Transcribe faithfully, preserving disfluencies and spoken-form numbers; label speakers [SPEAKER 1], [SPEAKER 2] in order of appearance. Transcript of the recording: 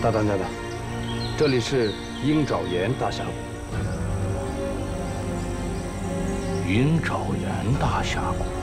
[SPEAKER 1] 大当家的，这里是鹰爪岩大峡谷。
[SPEAKER 2] 鹰爪岩大峡谷。